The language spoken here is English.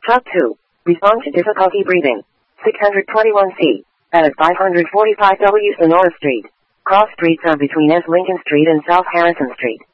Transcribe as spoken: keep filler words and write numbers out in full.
Truck two. Respond to difficulty breathing. six hundred twenty-one C. At five hundred forty-five W Sonora Street. Cross streets are between S. Lincoln Street and South Harrison Street.